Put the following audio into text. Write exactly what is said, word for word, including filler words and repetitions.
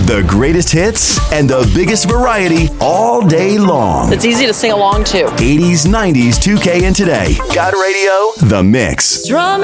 The greatest hits and the biggest variety all day long. It's easy to sing along to. eighties, nineties, two K, and today. God Radio, The Mix. Drum